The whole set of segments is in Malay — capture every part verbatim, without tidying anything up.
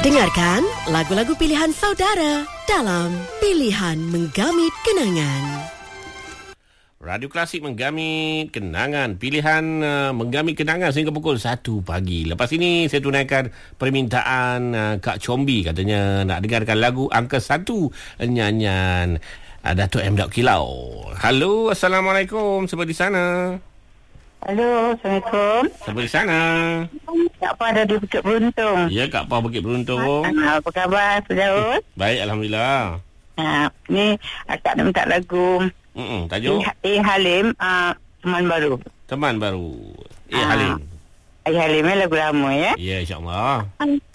Dengarkan lagu-lagu pilihan saudara dalam Pilihan Menggamit Kenangan. Radio Klasik menggamit kenangan. Pilihan uh, menggamit kenangan sehingga pukul satu pagi. Lepas ini saya tunaikan permintaan uh, Kak Combi. Katanya nak dengarkan lagu angka satu nyanyian uh, Datuk M. Daud Kilau. Halo, Assalamualaikum. Siapa di sana? Halo, Assalamualaikum. Siapa di sana? Kak Pa ada di Bukit Beruntung. Ya, Kak Pa Bukit Beruntung. Ha, apa khabar, Saudara? Baik, Alhamdulillah. Ha, ni akak nak minta lagu Mm-mm, tajuk? Eh Halim, uh, Teman Baru. Teman Baru. Eh Ha. Halim. Eh Halim ni lagu lama ya. Ya, insyaAllah.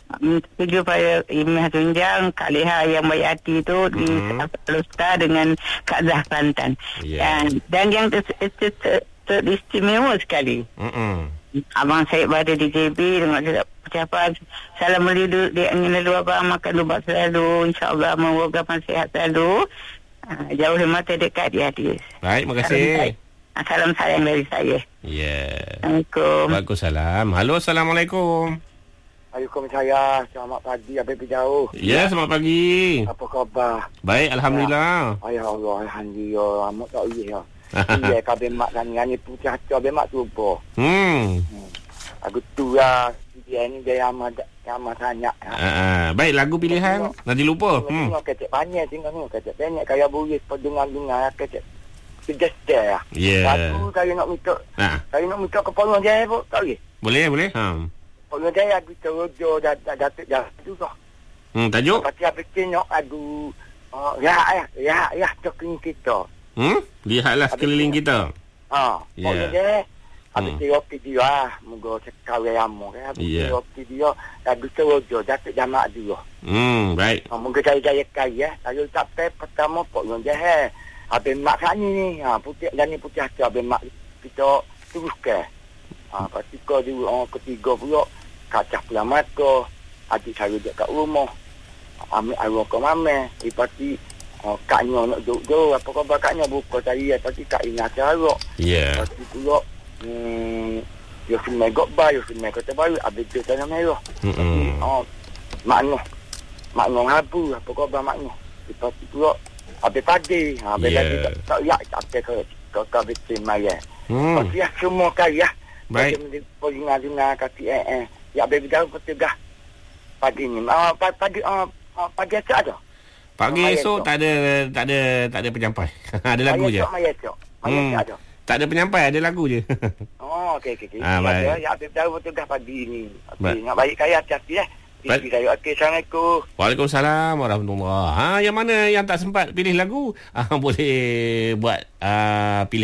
Tuju pada Imah Tunjang, Kak Leha yang baik hati tu di Lusta dengan Kak Zah Kelantan. Ya. Dan, dan yang ter, ter, ter, ter, istimewa sekali. Mm-mm. Abang Syed berada di J B dengan ucapan salam melidu dia ingin lalu abang makan lubat selalu, insyaAllah memoga abang sihat selalu, uh, jauh di mata dekat di hati. Baik, terima kasih. Salam, salam sayang dari saya. Ya. Yeah. Assalamualaikum. Waalaikumsalam. Halo, Assalamualaikum. Waalaikumsalam. Selamat pagi. Habis jauh. Ya, selamat pagi. Apa khabar? Baik, Alhamdulillah. Ya Allah, Alhamdulillah. Amat tak boleh ya. Iya, kabin mak kan nyanyi putih hati kabin mak tubuh. Hmm. Hmm. Aku tu lah. Dia ni dia amat amat tanya. Uh, baik, lagu pilihan. Nanti lupa. Hmm. Tengok kecek banyak. Tengok tengok kecek banyak. Kaya buris pendengar-dengar kecek. Suggestion lah. Ya. Lagu kaya nak minta. Ha. Kaya nak minta ke Polong Jaya pun. Tak boleh. Boleh, boleh. Ha. Polong Jaya aku terojo datuk jahat juga. Hmm, tajuk? Lepas tu aku tengok aduh. Uh, ya, ya, ya, ya, cokin kita. Hmm? Lihatlah sekeliling kita. Ha, Ya. yeah. Dia habis Hmm. dia okey dia lah. Moga cekal yang lama kan. Habis Ya. dia okey dia. Lagu terojo, datuk jamaah dia. Hmm, baik. Ha, moga jaya-jaya kaya. Lalu tak pay pertama pok yang jahat. Habis mak kami ni. Ha, putih dan ni putih hati. Habis mak kita teruskan. Ha, ketika dia orang ketiga pula. Kacah pula mata. Adik saya dekat rumah. Ambil arwah ke mama. Lepas tu oh, kaknya nak duduk-duduk. Apa khabar kaknya buka tadi. Lepas tu kak ingat cara. Ya. Lepas tu pula hmm, Yosin Megok Bar, Yosin Megok Kota Baru. Habis tu Tanah Merah. Hmm. Oh, makna. Makna Rabu. Apa khabar makna. Lepas tu pula habis pagi. Habis Ya. lagi tak tak yak. Habis ke ke habis maya. Hmm. Lepas tu ya semua kaya. Baik. Peringat-ingat kaki eh eh. Ya habis berjauh petegah. Pagi ni. Ah, pagi ah, pagi esok ada. Pagi Maya esok esok. tak ada tak ada tak ada penyampai. Ada lagu je. Maya esok. Maya Hmm. esok ada. Tak ada penyampai, ada lagu je. Oh, okey, okey. okey. Ah, baik. Ya, ya, habis tahu betul dah pagi ni. Okey, Baik. nak baik kaya hati-hati eh. Baik. Isteri saya. Okey, Assalamualaikum. Waalaikumsalam warahmatullahi. Ha, yang mana yang tak sempat pilih lagu, ah, boleh buat ah, pilih